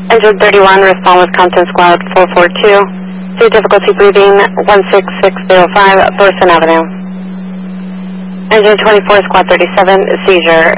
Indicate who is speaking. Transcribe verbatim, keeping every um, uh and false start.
Speaker 1: Engine thirty-one, respond with Compton Squad four four two. See difficulty breathing, one six six zero five, Thorson Avenue. Engine twenty-four, Squad thirty-seven, seizure,